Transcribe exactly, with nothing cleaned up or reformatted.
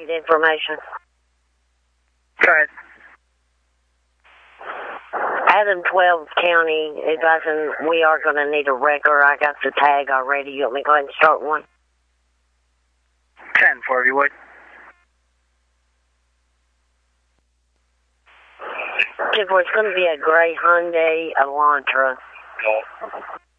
The information. Go ahead. Adam twelve County advising we are going to need a wrecker. I got the tag already. You want me to go ahead and start one? ten four, if you would. It's going to be a gray Hyundai Elantra. No.